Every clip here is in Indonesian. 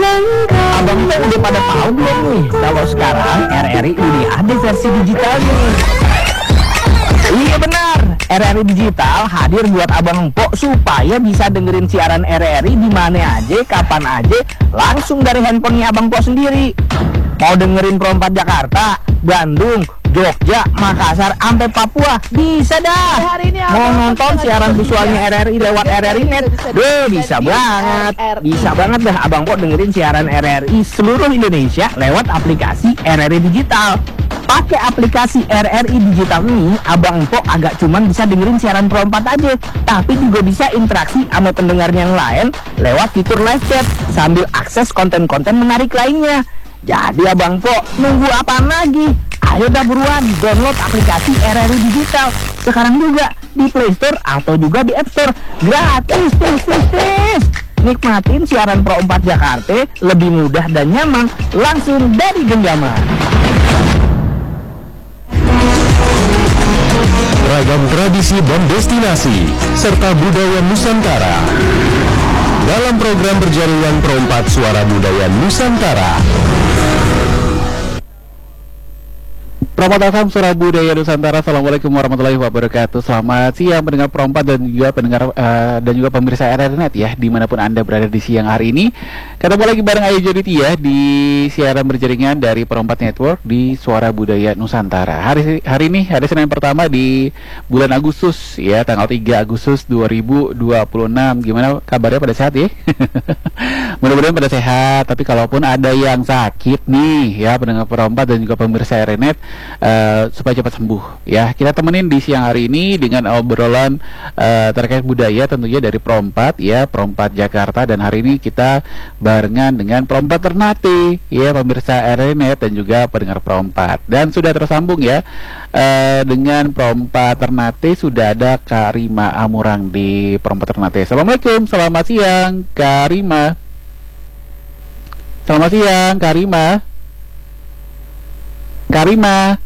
Abang tuh udah pada tahu belum nih kalau sekarang RRI udah ada versi digitalnya nih. Iya benar, RRI Digital hadir buat abang empok supaya bisa dengerin siaran RRI di mana aja, kapan aja, langsung dari handphonenya abang empok sendiri. Mau dengerin Pro 4 Jakarta, Bandung, Jogja, Makassar, sampai Papua, bisa dah. Mau nonton siaran visualnya RRI lewat RRI Net, bisa banget. Bisa banget dah abang empok dengerin siaran RRI seluruh Indonesia lewat aplikasi RRI Digital. Pakai aplikasi RRI Digital ini, abang empok agak cuman bisa dengerin siaran Pro 4 aja, tapi juga bisa interaksi sama pendengar yang lain lewat fitur live chat sambil akses konten-konten menarik lainnya. Jadi abang empok nunggu apaan lagi? Ayo dah buruan download aplikasi RRI Digital sekarang juga di Play Store atau juga di App Store, gratis. Nikmatin siaran Pro 4 Jakarta lebih mudah dan nyaman langsung dari genggaman. Ragam tradisi dan destinasi serta budaya Nusantara dalam program berjaringan Pro 4 Suara Budaya Nusantara. Promotor FM Suara Budaya Nusantara. Assalamualaikum warahmatullahi wabarakatuh. Selamat siang pendengar Pro 4 dan juga pendengar dan juga pemirsa RRI Net ya, dimanapun Anda berada di siang hari ini. Ketemu lagi bareng Ayu Joditia di siaran berjaringan dari Pro 4 Network di Suara Budaya Nusantara. Hari ini hari Senin pertama di bulan Agustus ya, tanggal 3 Agustus 2026. Gimana kabarnya, pada sehat ya? Mudah-mudahan pada sehat. Tapi kalaupun ada yang sakit nih ya, pendengar Pro 4 dan juga pemirsa RRI Net, supaya cepat sembuh ya, kita temenin di siang hari ini dengan obrolan terkait budaya tentunya dari Pro 4 ya, Pro 4 Jakarta. Dan hari ini kita barengan dengan Pro 4 Ternate ya, pemirsa RRI Net dan juga pendengar Pro 4. Dan sudah tersambung ya dengan Pro 4 Ternate, sudah ada Kak Rima Amurang di Pro 4 Ternate. Assalamualaikum, selamat siang Kak Rima. Selamat siang Kak Rima. Karima.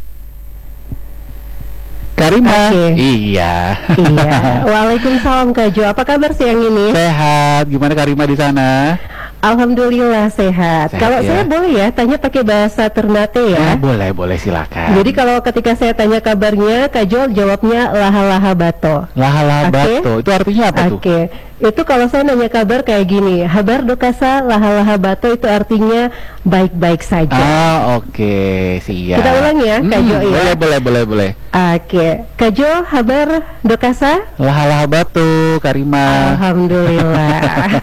Okay. Iya. Waalaikumsalam Kak Jo. Apa kabar siang ini? Sehat. Gimana Karima di sana? Alhamdulillah sehat. Kalau ya? saya boleh ya tanya pakai bahasa Ternate ya? Boleh silakan. Jadi kalau ketika saya tanya kabarnya, Kak Jo jawabnya laha-laha bato. Laha-laha bato. Itu artinya apa tuh? Itu kalau saya nanya kabar kayak gini, habar dokasa laha-laha bato, itu artinya baik-baik saja. Siap. Kita ulang ya, Kak Jo ya. Boleh. Kak Jo, habar dokasa laha-laha bato, Karima. Alhamdulillah.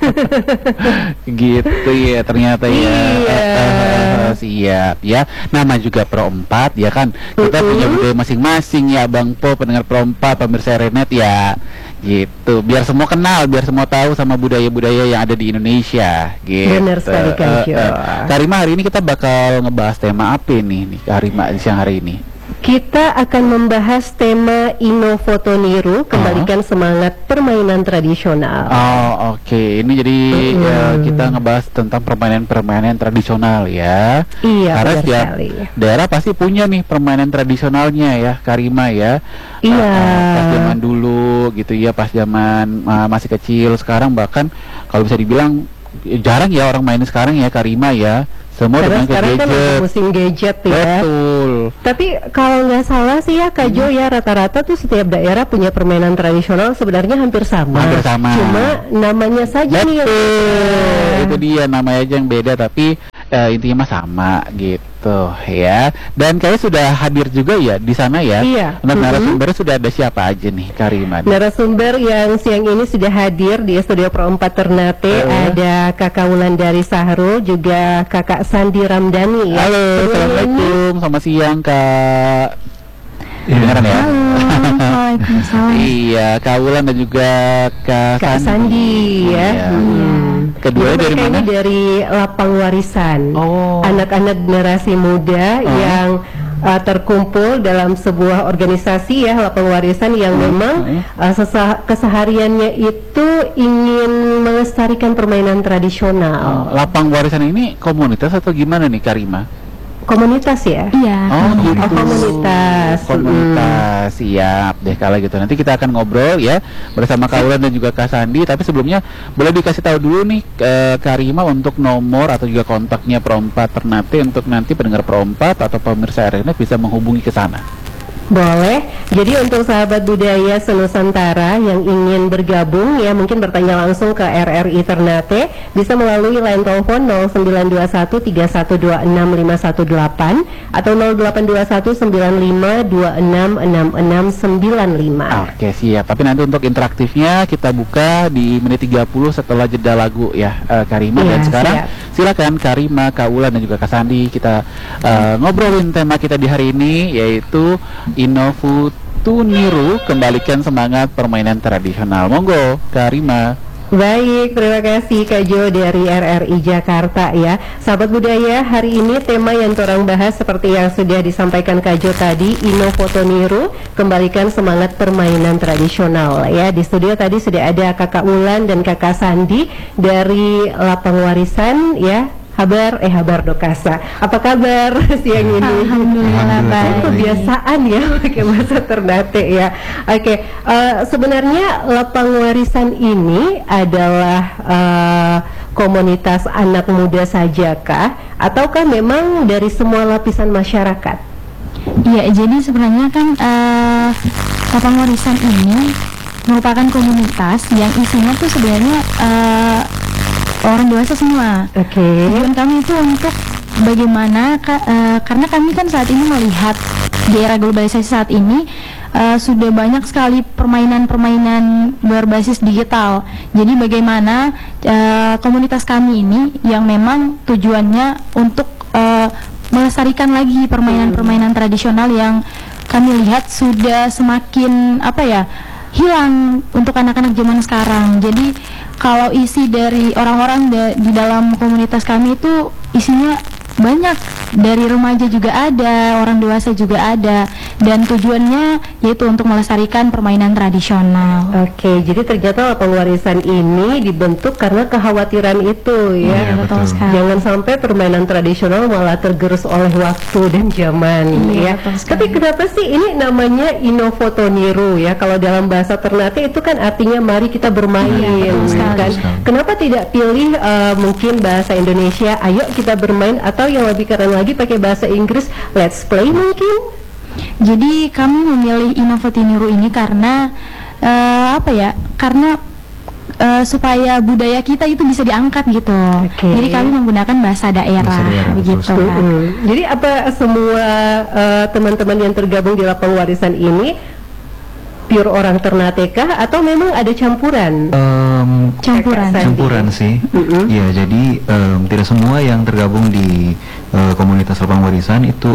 Gitu ya ternyata ya. Siap ya. Nama juga Pro 4 ya kan. Kita punya budaya masing-masing ya, Bang Po, pendengar Pro 4, pemirsa RRI Net ya. Gitu, biar semua kenal, biar semua tahu sama budaya-budaya yang ada di Indonesia. Gitu. Benar sekali Kak Jo. Karima, hari ini kita bakal ngebahas tema apa nih Karima di siang hari ini? Kita akan membahas tema Inofoto Niru, kembalikan semangat permainan tradisional. Ini jadi kita ngebahas tentang permainan-permainan tradisional ya. Iya, karena setiap daerah pasti punya nih permainan tradisionalnya ya, Karima ya. Iya. Pas zaman dulu gitu ya, pas zaman masih kecil. Sekarang bahkan kalau bisa dibilang jarang ya orang main sekarang ya, Karima ya. Semua karena sekarang kan ada musim gadget ya. Betul. Tapi kalau nggak salah sih ya Kak Jo ya, rata-rata tuh setiap daerah punya permainan tradisional sebenarnya hampir sama. Cuma namanya saja nih. Itu dia, namanya aja yang beda, tapi intinya mah sama gitu ya. Dan kayaknya sudah hadir juga ya di sana ya. Iya. Narasumbernya sudah ada siapa aja nih, Karima? Narasumber yang siang ini sudah hadir di studio Pro 4 Ternate, ada Kakak Wulandari Sahrul, juga Kakak Sandi Ramdhani ya. Halo, assalamualaikum, selamat siang Kak. Dengaran ya? Waalaikumsalam. Iya, Kak Wulan dan juga Kak Sandi ya. Kedua dari mana? Dari Lapang Warisan. Anak-anak generasi muda yang terkumpul dalam sebuah organisasi ya, Lapang Warisan, yang memang kesehariannya itu ingin melestarikan permainan tradisional. Lapang Warisan ini komunitas atau gimana nih Karima? komunitas ya? Iya. Oh gitu. Oh, komunitas. Komunitas, siap deh kalau gitu. Nanti kita akan ngobrol ya bersama Kak Ulan dan juga Kak Sandi. Tapi sebelumnya boleh dikasih tahu dulu nih Kak Rima untuk nomor atau juga kontaknya Pro4 Ternate untuk nanti pendengar Pro4 atau pemirsa RRI bisa menghubungi ke sana. Boleh. Jadi untuk sahabat budaya senusantara yang ingin bergabung ya, mungkin bertanya langsung ke RRI Ternate bisa melalui line telepon 09213126 atau 082195266695. Oke siap. Tapi nanti untuk interaktifnya kita buka di menit 30 setelah jeda lagu ya Kak Rima. Iya, Dan sekarang siap. silakan Kak Rima, Kak Ulan dan juga Kak Sandi kita ngobrolin tema kita di hari ini yaitu Inofutu Niru, kembalikan semangat permainan tradisional. Monggo Kak Rima. Baik, terima kasih Kak Jo dari RRI Jakarta ya. Sahabat budaya, hari ini tema yang orang bahas seperti yang sudah disampaikan Kak Jo tadi, Inofutu Niru, kembalikan semangat permainan tradisional ya. Di studio tadi sudah ada Kakak Ulan dan Kakak Sandi dari Lapang Warisan ya. Habar Dokasa. Apa kabar siang ini? Alhamdulillah baik. Kebiasaan ya pakai bahasa Ternate ya. Oke, sebenarnya Lapang Warisan ini adalah komunitas anak muda sajakah ataukah memang dari semua lapisan masyarakat? Iya, jadi sebenarnya kan Lapang Warisan ini merupakan komunitas yang isinya tuh sebenarnya orang dewasa semua. Oke. Tujuan kami itu untuk bagaimana karena kami kan saat ini melihat di era globalisasi saat ini sudah banyak sekali permainan-permainan berbasis digital. Jadi bagaimana komunitas kami ini yang memang tujuannya untuk melestarikan lagi permainan-permainan tradisional yang kami lihat sudah semakin hilang untuk anak-anak zaman sekarang. Jadi kalau isi dari orang-orang di dalam komunitas kami itu isinya banyak, dari remaja juga ada, orang dewasa juga ada, dan tujuannya yaitu untuk melestarikan permainan tradisional. Oke, jadi ternyata Lapang Warisan ini dibentuk karena kekhawatiran itu ya. Iya, betul sekali. Jangan sampai permainan tradisional malah tergerus oleh waktu dan zaman Iya, ya. betul sekali. Tapi kenapa sih ini namanya Inofutu Niru ya? Kalau dalam bahasa Ternate itu kan artinya mari kita bermain, Iya, betul sekali. kan? Kenapa tidak pilih mungkin bahasa Indonesia, ayo kita bermain, atau yang lebih keren lagi pakai bahasa Inggris, let's play mungkin? Jadi kami memilih Inofutu Niru ini karena karena supaya budaya kita itu bisa diangkat gitu. Oke. Jadi kami menggunakan bahasa daerah, begitu kan. Jadi apa semua teman-teman yang tergabung di Lapang Warisan ini pure orang Ternate kah atau memang ada campuran? Campuran. Campuran sih. Ya, jadi tidak semua yang tergabung di komunitas Lapang Warisan itu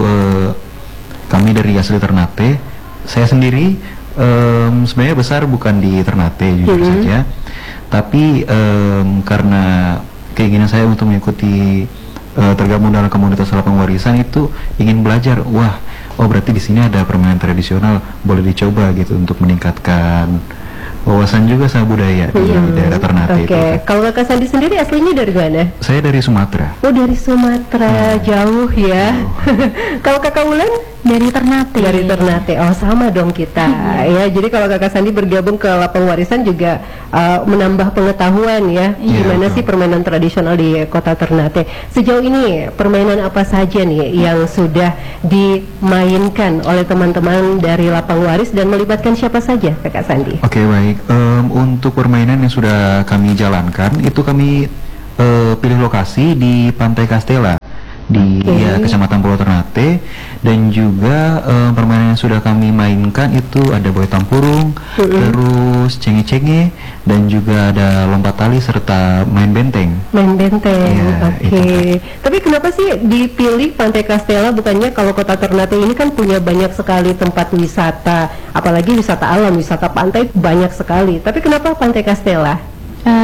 kami dari asli Ternate. Saya sendiri sebenarnya besar bukan di Ternate jujur saja, tapi karena keinginan saya untuk mengikuti tergabung dalam komunitas Lapang Warisan itu ingin belajar. Oh berarti di sini ada permainan tradisional, boleh dicoba gitu untuk meningkatkan wawasan juga sama budaya di daerah Ternate itu. Oke, kalau Kakak Sandi sendiri aslinya dari mana? Saya dari Sumatera. Oh, dari Sumatera, jauh ya. Kalau Kakak Ulan? Dari Ternate. Dari Ternate. Oh, sama dong kita. Ya, jadi kalau Kakak Sandi bergabung ke Lapang Warisan juga menambah pengetahuan ya. Gimana sih permainan tradisional di kota Ternate. Sejauh ini permainan apa saja nih yang sudah dimainkan oleh teman-teman dari Lapang Waris dan melibatkan siapa saja, Kakak Sandi? Oke, baik. Untuk permainan yang sudah kami jalankan itu kami pilih lokasi di Pantai Castella di Kecamatan Pulau Ternate, dan juga permainan yang sudah kami mainkan itu ada boy tampurung, terus cenge-cenge, dan juga ada lompat tali serta main benteng. Main benteng, Ya, oke. Tapi kenapa sih dipilih Pantai Castella? Bukannya kalau kota Ternate ini kan punya banyak sekali tempat wisata, apalagi wisata alam, wisata pantai banyak sekali. Tapi kenapa Pantai Castella?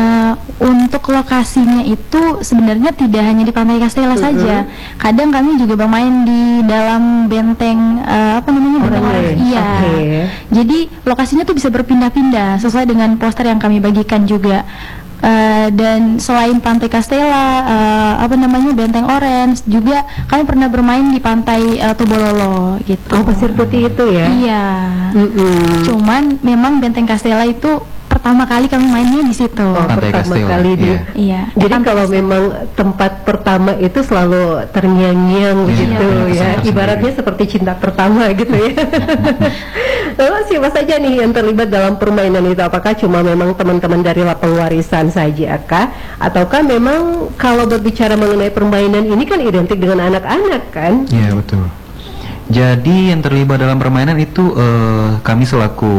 Untuk lokasinya itu sebenarnya tidak hanya di Pantai Castella saja. Kadang kami juga bermain di dalam benteng benteng. Iya. Jadi lokasinya tuh bisa berpindah-pindah sesuai dengan poster yang kami bagikan juga. Dan selain Pantai Castella, Benteng Orange, juga kami pernah bermain di Pantai Tobololo gitu. Oh, Pasir Putih itu ya? Iya. Cuman memang Benteng Castella itu pertama kali kami mainnya di situ. Oh, Pantai pertama Castella, kali di. iya. Iya. Jadi kalau memang tempat pertama itu selalu terngiang-ngiang begitu ya, Iya, ibaratnya seperti cinta pertama gitu ya. Lalu siapa saja nih yang terlibat dalam permainan itu? Apakah cuma memang teman-teman dari lapang warisan saja kah? Ataukah memang kalau berbicara mengenai permainan ini kan identik dengan anak-anak kan? Iya, betul. Jadi yang terlibat dalam permainan itu kami selaku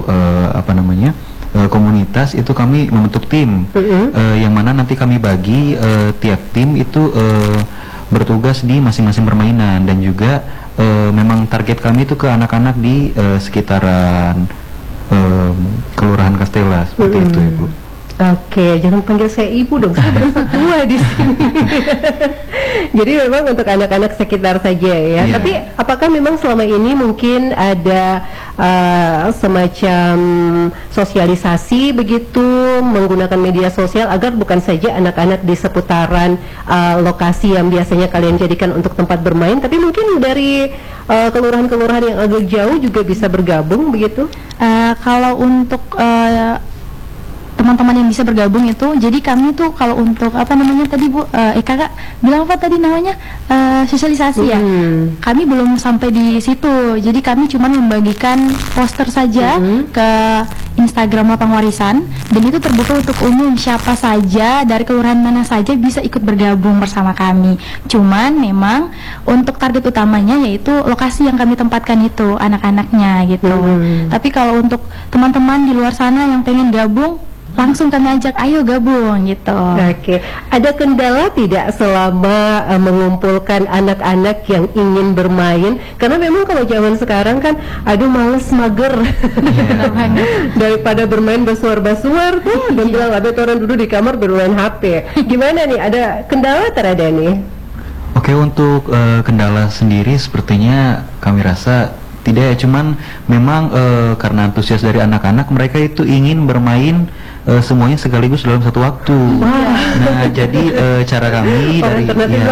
komunitas itu kami membentuk tim yang mana nanti kami bagi tiap tim itu bertugas di masing-masing permainan, dan juga memang target kami itu ke anak-anak di sekitaran Kelurahan Castella seperti itu, Ibu. Oke, jangan panggil saya ibu dong, saya berasa tua di sini. Jadi memang untuk anak-anak sekitar saja ya. Iya. Tapi apakah memang selama ini mungkin ada semacam sosialisasi begitu menggunakan media sosial agar bukan saja anak-anak di seputaran lokasi yang biasanya kalian jadikan untuk tempat bermain, tapi mungkin dari kelurahan-kelurahan yang agak jauh juga bisa bergabung begitu? Kalau untuk teman-teman yang bisa bergabung itu, jadi kami tuh kalau untuk tadi Bu, kakak bilang apa tadi namanya, sosialisasi ya, kami belum sampai di situ. Jadi kami cuma membagikan poster saja ke Instagram Lapang Warisan, dan itu terbuka untuk umum, siapa saja dari kelurahan mana saja bisa ikut bergabung bersama kami. Cuman memang untuk target utamanya yaitu lokasi yang kami tempatkan itu anak-anaknya gitu. Tapi kalau untuk teman-teman di luar sana yang pengen gabung, langsung kami ajak, ayo gabung gitu. Oke, ada kendala tidak selama mengumpulkan anak-anak yang ingin bermain? Karena memang kalau zaman sekarang kan, aduh males, mager. Daripada bermain basuar-basuar tuh, dan bilang ada orang duduk di kamar bermain HP. Gimana nih, ada kendala terada nih? Oke, untuk kendala sendiri sepertinya kami rasa tidak ya, cuman memang karena antusias dari anak-anak, mereka itu ingin bermain semuanya sekaligus dalam satu waktu. Nah, jadi cara kami dari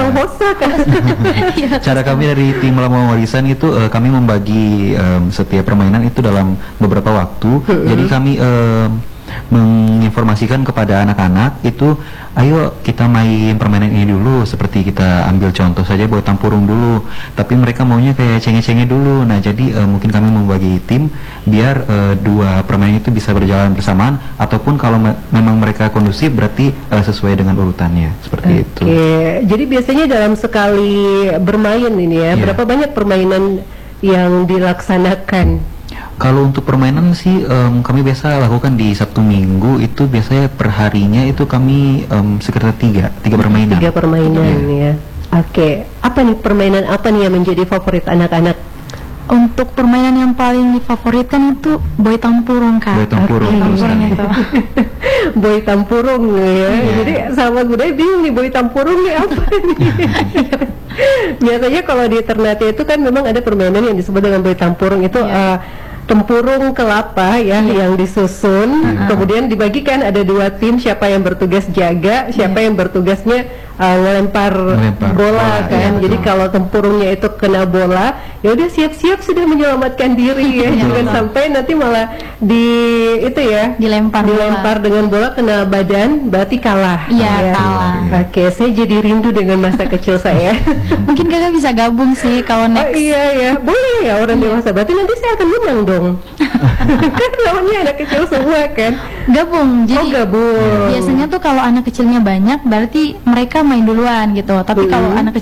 cara kami dari tim Lapang Warisan itu kami membagi setiap permainan itu dalam beberapa waktu. Jadi kami menginformasikan kepada anak-anak itu, ayo kita main permainan ini dulu, seperti kita ambil contoh saja boy tampurung dulu, tapi mereka maunya kayak cenge-cenge dulu. Nah, jadi mungkin kami membagi tim biar dua permainan itu bisa berjalan bersamaan, ataupun kalau memang mereka kondusif berarti sesuai dengan urutannya, seperti itu. Jadi biasanya dalam sekali bermain ini ya, berapa banyak permainan yang dilaksanakan? Kalau untuk permainan sih kami biasa lakukan di Sabtu Minggu itu biasanya perharinya itu kami sekitar tiga permainan. 3 permainan ya. Oke, apa nih permainan apa nih yang menjadi favorit anak-anak? Untuk permainan yang paling difavoritkan itu boy tampurung, Kak. Boy tampurung, itu. Boy tampurung ya. Jadi sahabat budaya bingung nih, boy tampurung nih apa nih? Biasanya kalau di Ternate itu kan memang ada permainan yang disebut dengan boy tampurung itu tempurung kelapa ya yang disusun, kemudian dibagikan ada 2 tim, siapa yang bertugas jaga, siapa yang bertugasnya ngelempar bola kan. Jadi kalau tempurungnya itu kena bola, ya udah siap-siap sudah menyelamatkan diri ya, jangan sampai nanti malah dilempar dengan bola kena badan, berarti kalah. Iya, kalah. Oke, saya jadi rindu dengan masa kecil saya. Mungkin kakak bisa gabung sih kalau next. Oh iya ya, boleh ya orang dewasa. Berarti nanti saya akan menang dong. Kan namanya anak kecil semua kan. Gabung. Jadi gabung. Biasanya tuh kalau anak kecilnya banyak berarti mereka main duluan gitu. Tapi kalau anak